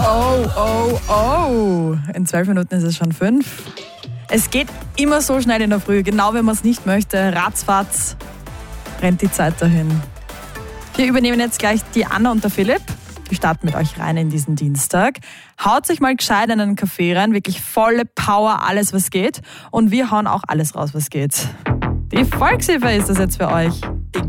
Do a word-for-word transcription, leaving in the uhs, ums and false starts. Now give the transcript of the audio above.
Oh, oh, oh. In zwölf Minuten ist es schon fünf. Es geht immer so schnell in der Früh, genau wenn man es nicht möchte. Ratzfatz rennt die Zeit dahin. Wir übernehmen jetzt gleich die Anna und der Philipp. Wir starten mit euch rein in diesen Dienstag. Haut euch mal gescheit einen Kaffee rein, wirklich volle Power, alles was geht. Und wir hauen auch alles raus, was geht. Die Volkshilfe ist das jetzt für euch.